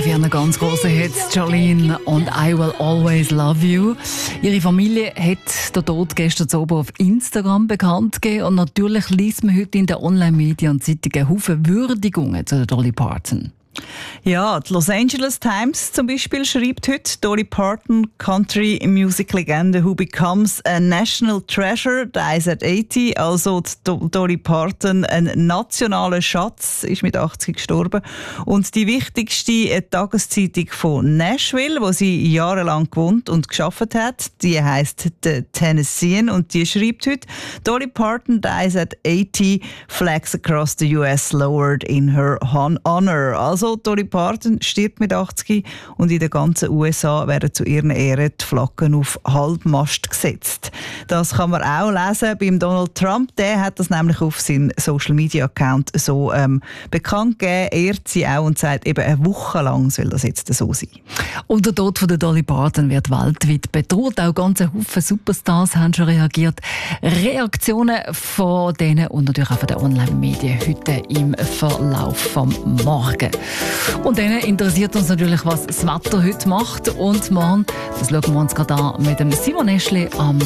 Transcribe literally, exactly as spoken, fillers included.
Für einen ganz grossen Hit, Jolene und I Will Always Love You. Ihre Familie hat den Tod gestern Abend auf Instagram bekannt gegeben und natürlich liest man heute in den Online-Medien und Zeitungen Haufen Würdigungen zu der Dolly Parton. Ja, die Los Angeles Times zum Beispiel schreibt heute, Dolly Parton, Country Music Legende who becomes a national treasure, dies at achtzig. Also die Dolly Parton, ein nationaler Schatz, ist mit achtzig gestorben. Und die wichtigste Tageszeitung von Nashville, wo sie jahrelang gewohnt und geschafft hat, die heisst The Tennessean und die schreibt heute, Dolly Parton dies at achtzig, flags across the U S lowered in her honor. Also Dolly Parton stirbt mit achtzig und in den ganzen U S A werden zu ihren Ehren die Flaggen auf Halbmast gesetzt. Das kann man auch lesen beim Donald Trump. Der hat das nämlich auf seinem Social Media Account so ähm, bekannt gegeben. Er ehrt sie auch und sagt, eben eine Woche lang soll das jetzt so sein. Und der Tod von der Dolly Parton wird weltweit bedroht. Auch ganze Haufen Superstars haben schon reagiert. Reaktionen von denen und natürlich auch von den Online-Medien heute im Verlauf vom Morgen. Und dann interessiert uns natürlich, was das Wetter heute macht. Und morgen, das schauen wir uns gerade an mit dem Simon Eschli am